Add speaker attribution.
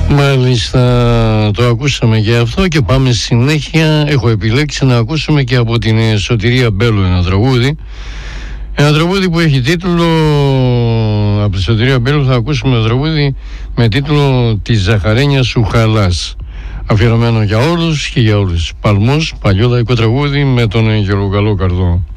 Speaker 1: Μάλιστα, το ακούσαμε και αυτό και πάμε συνέχεια. Έχω επιλέξει να ακούσουμε και από την Σωτηρία Μπέλου ένα τραγούδι. Ένα τραγούδι που έχει τίτλο, από τη Σωτηρία Μπέλου θα ακούσουμε ένα τραγούδι με τίτλο «Τη ζαχαρένια σου χαλάς». Αφιερωμένο για όλους και για όλους. Παλμός, παλιό λαϊκό τραγούδι με τον Γελογαλό Καρδό.